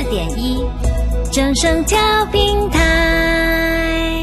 92.1正声调频台。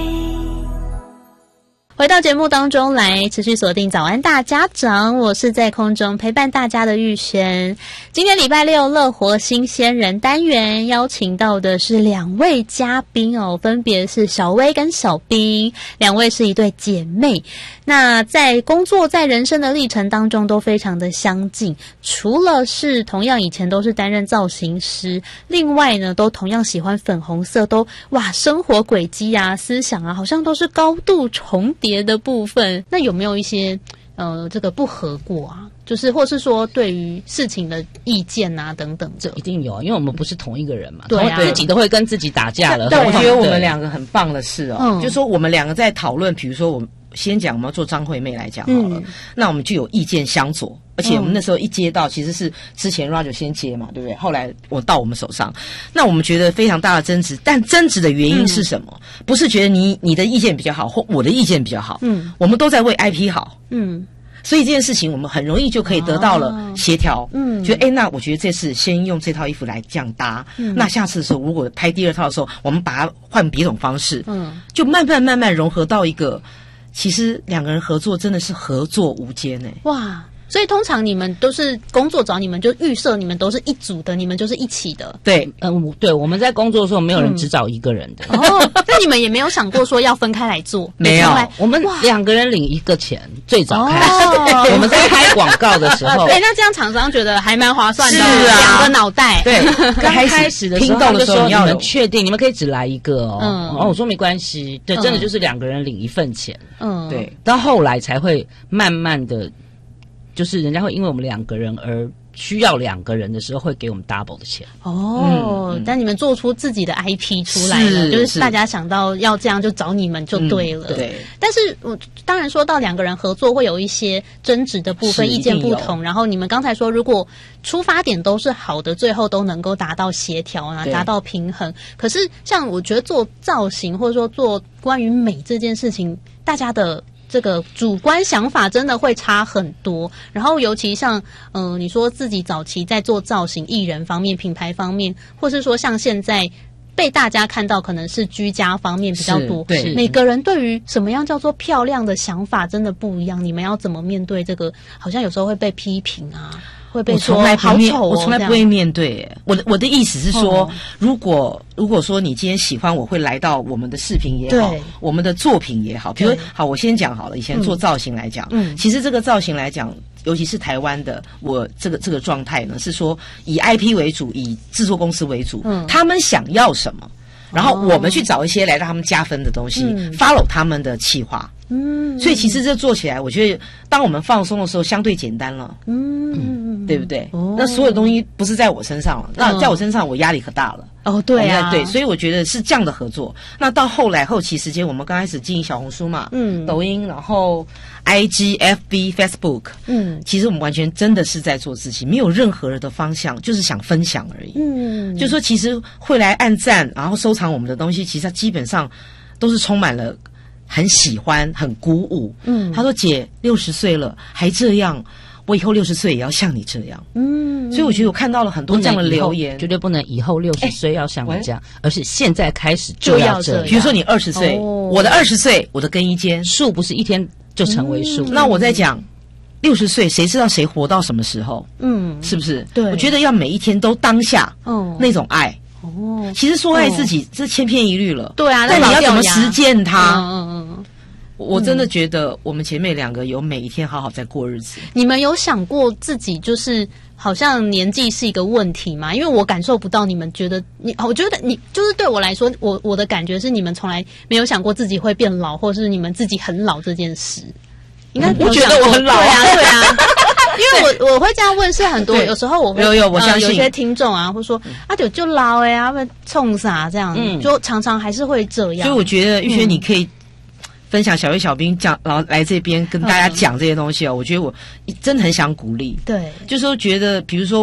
回到节目当中来，持续锁定早安大家长，我是在空中陪伴大家的玉璇。今天礼拜六乐活新鲜人单元邀请到的是2位嘉宾哦，分别是小薇跟小冰，2位是一对姐妹。那在工作在人生的历程当中都非常的相近，除了是同样以前都是担任造型师，另外呢都同样喜欢粉红色，都生活轨迹啊思想啊好像都是高度重叠的部分。那有没有一些这个不合过啊？就是或是说对于事情的意见啊等等的。 这一定有，因为我们不是同一个人嘛， 对啊， 自己都会跟自己打架了。 但我觉得我们两个很棒的是就是说我们两个在讨论，比如说我们先讲我们要做张惠妹来讲好了，那我们就有意见相左，而且我们那时候一接到其实是之前 Roger 先接嘛，对不对？后来我到我们手上，那我们觉得非常大的争执，但争执的原因是什么？不是觉得你的意见比较好或我的意见比较好，我们都在为 IP 好，所以这件事情我们很容易就可以得到了协调，觉得那我觉得这次先用这套衣服来这样搭，那下次的时候如果拍第二套的时候，我们把它换别种方式，就慢慢融合到一个，其实两个人合作真的是合作无间哇！所以通常你们都是工作找你们就预设你们都是一组的，你们就是一起的。 对，对，我们在工作的时候没有人只找一个人的。 那你们也没有想过说要分开来做？ 没有，我们2个人领1个钱，最早开始。我们在拍广告的时候， 对，那这样厂商觉得还蛮划算的， 是啊 2个脑袋。 对，刚开始的时候听到的时候你们确定你们可以只来1个哦？我说没关系，对，真的就是2个人领1份钱。对，到后来才会慢慢的。就是人家会因为我们2个人而需要2个人的时候，会给我们 double 的钱。 但你们做出自己的 IP 出来了，就是大家想到要这样就找你们就对了。 对。 但是我当然说到2个人合作会有一些争执的部分，意见不同。然后你们刚才说，如果出发点都是好的，最后都能够达到协调啊，达到平衡。可是像我觉得做造型或者说做关于美这件事情，大家的这个主观想法真的会差很多，然后尤其像你说自己早期在做造型艺人方面、品牌方面，或是说像现在被大家看到可能是居家方面比较多， 对， 每个人对于什么样叫做漂亮的想法真的不一样，你们要怎么面对这个？好像有时候会被批评啊，会被说好丑我从来不会面对。我的意思是说，如果说你今天喜欢，我会来到我们的视频也好，我们的作品也好，比如好，我先讲好了，以前做造型来讲，其实这个造型来讲，尤其是台湾的，我这个状态呢，是说以 IP 为主，以制作公司为主，他们想要什么，然后我们去找一些来让他们加分的东西，follow 他们的企划。所以其实这做起来，我觉得当我们放松的时候，相对简单了，对不对？那所有东西不是在我身上了，那在我身上，我压力可大了。 对啊， 对，所以我觉得是这样的合作。那到后期时间，我们刚开始经营小红书嘛，抖音，然后 IG、FB、Facebook，其实我们完全真的是在做自己，没有任何的方向，就是想分享而已。就说其实会来按赞，然后收藏我们的东西，其实它基本上都是充满了很喜欢、很鼓舞。他说：“姐60岁了还这样。”我以后60岁也要像你这样，所以我觉得我看到了很多这样的留言， 绝对不能以后60岁要像你这样，而是现在开始就要这样。 比如说你20岁，我的20岁，我的更衣间， 树不是一天就成为树。 那我在讲60岁，谁知道谁活到什么时候？是不是？ 对， 我觉得要每一天都当下，那种爱。其实说爱自己，这千篇一律了。 对啊， 但你要怎么实践它？我真的觉得我们前面2个有每一天好好在过日子。 你们有想过自己就是好像年纪是一个问题吗？因为我感受不到你们觉得我觉得你就是对我来说，我的感觉是你们从来没有想过自己会变老，或是你们自己很老这件事。应该我觉得我很老啊， 对啊。因为我会这样问，是很多有时候我会我相信有些听众啊，会说就老他们冲啥这样，就常常还是会这样。 所以我觉得玉轩你可以分享小薇小兵讲，然后来这边跟大家讲这些东西我觉得我真的很想鼓励。 对， 就是说觉得比如说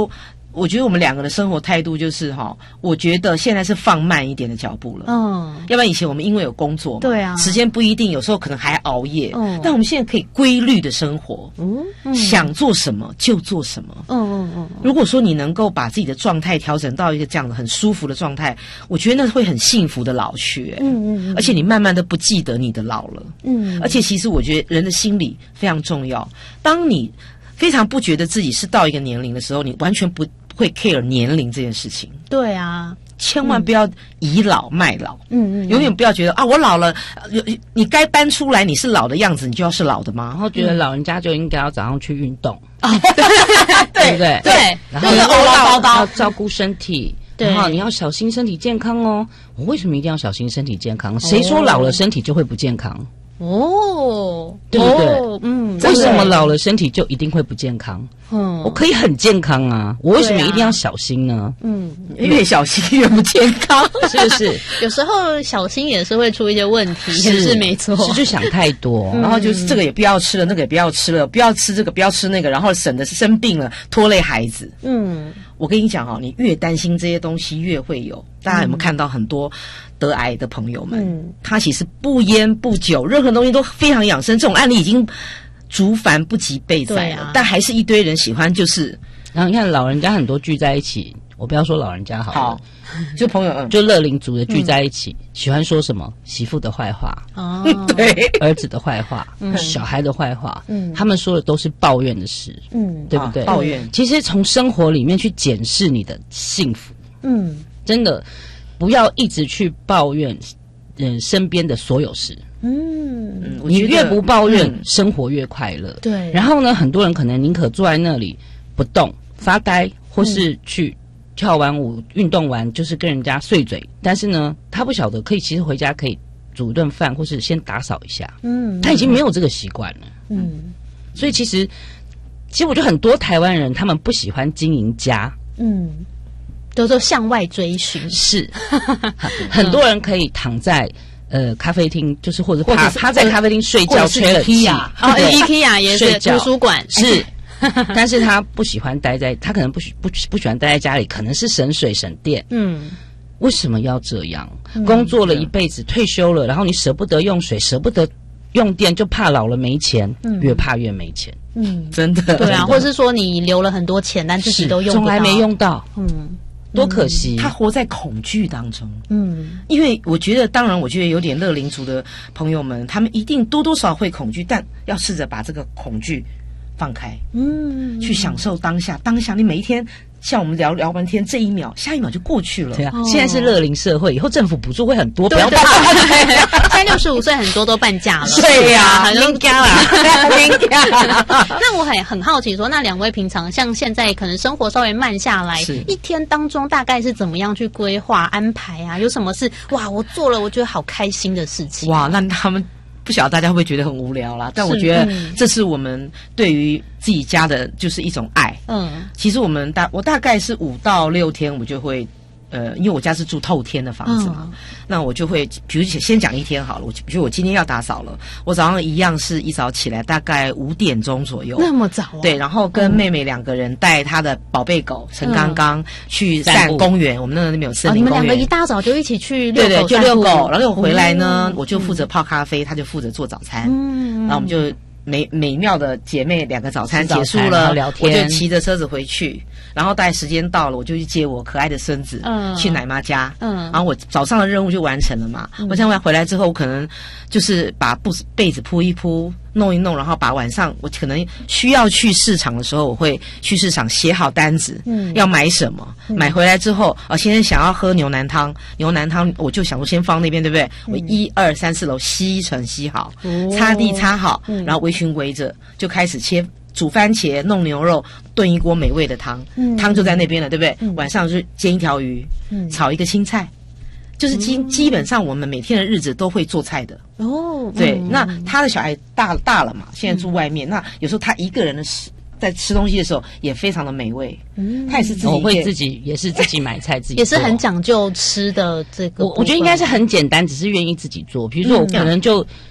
我觉得我们两个的生活态度就是我觉得现在是放慢一点的脚步了。要不然以前我们因为有工作嘛， 对啊， 时间不一定，有时候可能还熬夜。但我们现在可以规律的生活，想做什么就做什么。如果说你能够把自己的状态调整到一个这样的很舒服的状态，我觉得那会很幸福的老去。而且你慢慢的不记得你的老了。而且其实我觉得人的心理非常重要。当你非常不觉得自己是到一个年龄的时候，你完全不会 care 年龄这件事情。 对啊， 千万不要倚老卖老。永远不要觉得我老了，你该搬出来你是老的样子，你就要是老的吗？ 然后觉得老人家就应该要早上去运动。 对不对？ 对， 然后要照顾身体。然后你要小心身体健康哦。我为什么一定要小心身体健康？谁说老了身体就会不健康？对不对？为什么老了身体就一定会不健康？我可以很健康啊，我为什么一定要小心呢？ 越小心越不健康， 是不是？ 有时候小心也是会出一些问题，也是没错。 是就想太多， 然后就是这个也不要吃了，那个也不要吃了，不要吃这个，不要吃那个，然后省得是生病了拖累孩子。我跟你讲你越担心这些东西越会有。大家有没有看到很多得癌的朋友们？他其实不烟不酒，任何东西都非常养生。这种案例已经竹繁不及备载了，但还是一堆人喜欢。就是然后你看老人家很多聚在一起，我不要说老人家好了， 就朋友就乐龄族的聚在一起，喜欢说什么媳妇的坏话， 对， 儿子的坏话，小孩的坏话，他们说的都是抱怨的事，对不对？ 抱怨。 其实从生活里面去检视你的幸福，真的不要一直去抱怨身边的所有事。你越不抱怨，生活越快乐。 对。 然后呢，很多人可能宁可坐在那里不动发呆，或是去跳完舞运动完就是跟人家碎嘴，但是呢他不晓得可以其实回家可以煮一顿饭，或是先打扫一下。他已经没有这个习惯了。所以其实我觉得很多台湾人他们不喜欢经营家。 都向外追寻。 是很多人可以躺在咖啡厅，就是或者趴在咖啡厅睡觉吹了气 IKEA 也是图书馆是。但是他不喜欢待在，他可能不喜欢待在家里，可能是省水省电。为什么要这样？工作了一辈子，退休了，然后你舍不得用水，舍不得用电，就怕老了没钱，越怕越没钱。 真的。 对啊，或是说你留了很多钱，但自己都用不到， 从来没用到。多可惜。 他活在恐惧当中。因为我觉得有点乐龄族的朋友们，他们一定多多少会恐惧，但要试着把这个恐惧放开，去享受当下。你每一天像我们聊完天，这一秒下一秒就过去了。 对啊，现在是乐龄社会，以后政府补助会很多，不要怕。 现在65岁很多都半价了。 对呀， 很多加啦。 那我很好奇说，那两位平常像现在可能生活稍微慢下来，一天当中大概是怎么样去规划安排啊？有什么是我做了我觉得好开心的事情？ 那他们不晓得大家会不会觉得很无聊啦？但我觉得这是我们对于自己家的就是一种爱。其实我大概是5到6天，我就会因为我家是住透天的房子嘛，那我就会比如先讲一天好了。比如我今天要打扫了，我早上一样是一早起来，大概5点钟左右。 那么早对，然后跟妹妹2个人带她的宝贝狗陈刚刚去散公园。我们那边有森林公园。 你们2个一大早就一起去遛狗？对，就遛狗。然后我回来呢，我就负责泡咖啡，她就负责做早餐。然后我们就美妙的姐妹2个早餐结束了，我就骑着车子回去。然后大概时间到了，我就去接我可爱的孙子去奶妈家。然后我早上的任务就完成了嘛。我现在回来之后，我可能就是把被子铺一铺，弄一弄，然后把晚上我可能需要去市场的时候，我会去市场写好单子，要买什么。买回来之后，先生想要喝牛腩汤，我就想说先放那边，对不对？我1、2、3、4楼吸一层吸好，擦地擦好，然后围裙围着，就开始煮番茄，弄牛肉，炖一锅美味的汤，汤就在那边了，对不对？晚上就煎一条鱼，炒一个青菜，就是基本上我们每天的日子都会做菜的。对，那他的小孩大了嘛，现在住外面，那有时候他一个人在吃东西的时候也非常的美味。他也是自己也是自己买菜自己做， 也是很讲究吃的这个。 我觉得应该是很简单，只是愿意自己做。比如说我可能就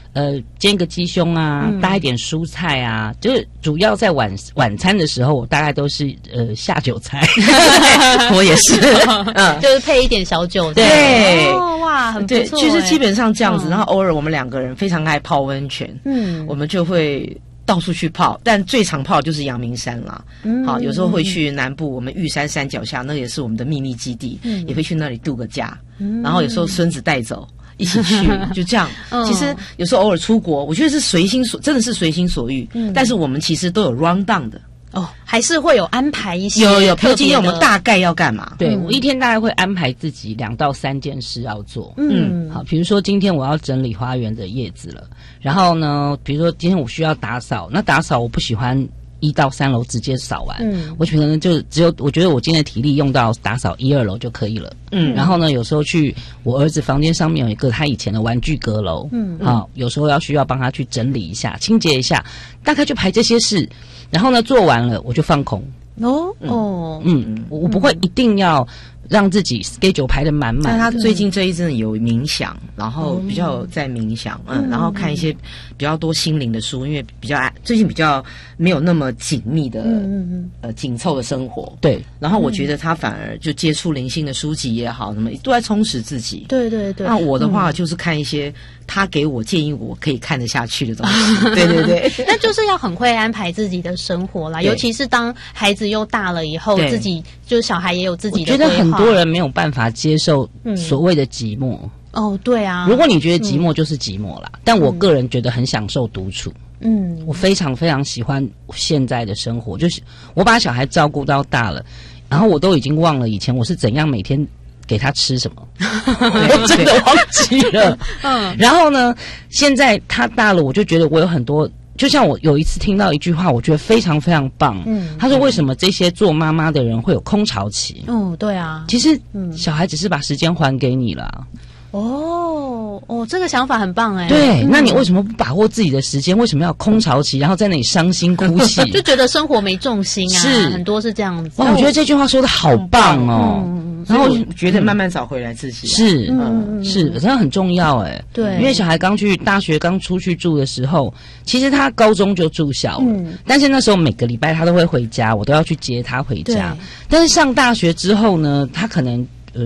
煎个鸡胸啊，搭一点蔬菜啊，就是主要在晚餐的时候，我大概都是下酒菜， 我也是， 就是配一点小酒， 对， 哇，很不错。 对，其实基本上这样子，然后偶尔我们两个人非常爱泡温泉，我们就会到处去泡，但最常泡就是阳明山啦。好，有时候会去南部，我们玉山山脚下，那也是我们的秘密基地，也会去那里度个假。然后有时候孙子带走。一起去，就这样。其实有时候偶尔出国，我觉得是真的是随心所欲。但是我们其实都有 round down 的还是会有安排一些。 有，比如今天我们大概要干嘛？ 对，我一天大概会安排自己2到3件事要做。好，比如说今天我要整理花园的叶子了，然后呢，比如说今天我需要打扫，那打扫我不喜欢1到3楼直接扫完，我可能就只有我觉得我今天的体力用到打扫1、2楼就可以了。然后呢，有时候去我儿子房间上面有一个他以前的玩具阁楼，好，有时候需要帮他去整理一下、清洁一下，大概就排这些事。然后呢，做完了我就放空。我不会一定要让自己 schedule 排得满满。 但他最近这一阵有冥想，然后比较有在冥想，然后看一些比较多心灵的书，因为最近比较没有那么紧密的紧凑的生活。 对， 然后我觉得他反而就接触灵性的书籍也好，什么都在充实自己。 对对对。 那我的话就是看一些他给我建议我可以看得下去的东西。对对对。 那就是要很会安排自己的生活啦，尤其是当孩子又大了以后，自己就是小孩也有自己的规划。 我觉得很多人没有办法接受所谓的寂寞。 对啊。 如果你觉得寂寞就是寂寞啦，但我个人觉得很享受独处。我非常非常喜欢现在的生活，就是我把小孩照顾到大了，然后我都已经忘了以前我是怎样每天给他吃什么，我真的忘记了。然后呢，现在他大了，我就觉得我有很多。就像我有一次听到一句话，我觉得非常非常棒。他说：“为什么这些做妈妈的人会有空巢期？” 对啊， 其实小孩只是把时间还给你了。 这个想法很棒哎。 对，那你为什么不把握自己的时间？为什么要空巢期，然后在那里伤心哭泣？ 就觉得生活没重心啊。 是， 很多是这样子。 我觉得这句话说的好棒哦。 然后我觉得慢慢找回来自己。 是，真的很重要哎。 对， 因为小孩刚去大学刚出去住的时候，其实他高中就住校了，但是那时候每个礼拜他都会回家，我都要去接他回家。但是上大学之后呢，他可能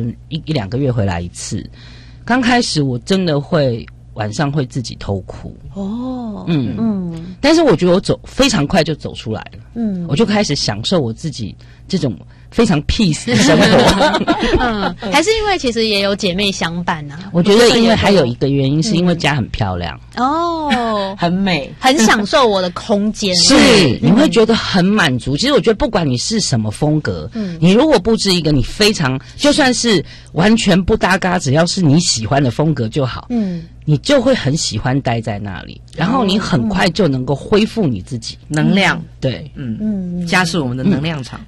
1、2个月回来一次。刚开始我真的会晚上会自己偷哭。但是我觉得我非常快就走出来了。我就开始享受我自己这种非常 peace 的生活。 还是因为其实也有姐妹相伴啊。 我觉得因为还有一个原因是因为家很漂亮。 很美， 很享受我的空间。 是，你会觉得很满足。其实我觉得不管你是什么风格，你如果布置一个你非常就算是完全不搭嘎，只要是你喜欢的风格就好。你就会很喜欢待在那里，然后你很快就能够恢复你自己能量。 对， 加速我们的能量场。